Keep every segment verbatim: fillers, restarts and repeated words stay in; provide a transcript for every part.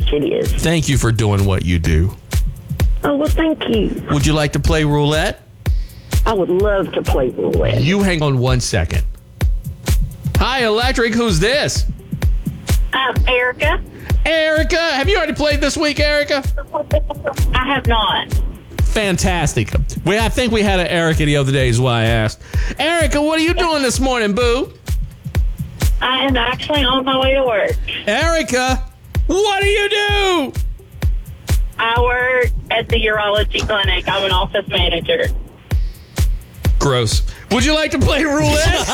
much. It is. Thank you for doing what you do. Oh, well, thank you. Would you like to play roulette? I would love to play roulette. You hang on one second. Hi, Electric. Who's this? Um, Erica. Erica. Have you already played this week, Erica? I have not. Fantastic. We, I think we had an Erica the other day is why I asked. Erica, what are you doing this morning, boo? I am actually on my way to work. Erica, what do you do? I work at the urology clinic. I'm an office manager. Gross. Would you like to play roulette?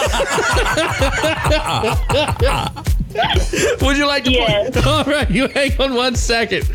Would you like to Yes. play? All right, you hang on one second.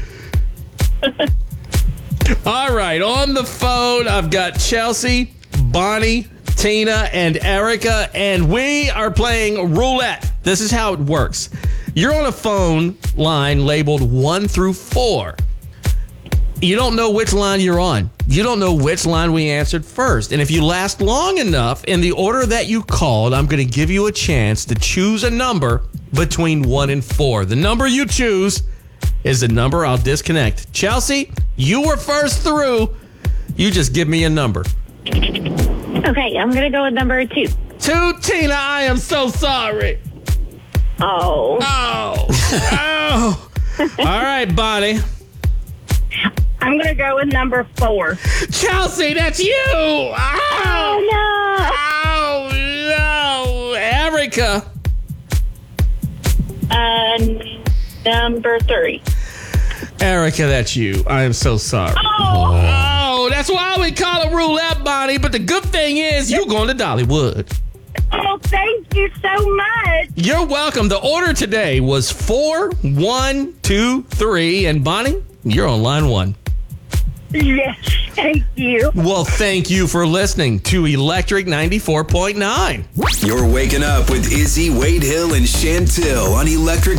All right, on the phone, I've got Chelsea, Bonnie, Tina, and Erica, and we are playing roulette. This is how it works. You're on a phone line labeled one through four. You don't know which line you're on. You don't know which line we answered first. And if you last long enough in the order that you called, I'm going to give you a chance to choose a number between one and four. The number you choose is the number I'll disconnect. Chelsea, you were first through. You just give me a number. Okay, I'm going to go with number two. Two, Tina, I am so sorry. Oh. Oh. Oh. All right, Bonnie. I'm going to go with number four. Chelsea, that's you. Oh, Oh, Oh, no. Erica. no. Uh, number three. Erica, that's you. I am so sorry. Oh. Oh, that's why we call it roulette, Bonnie. But the good thing is you're going to Dollywood. Oh, thank you so much. You're welcome. The order today was four, one, two, three. And Bonnie, you're on line one. Yes, thank you. Well, thank you for listening to Electric ninety-four point nine. You're waking up with Izzy, Wade Hill, and Chantil on Electric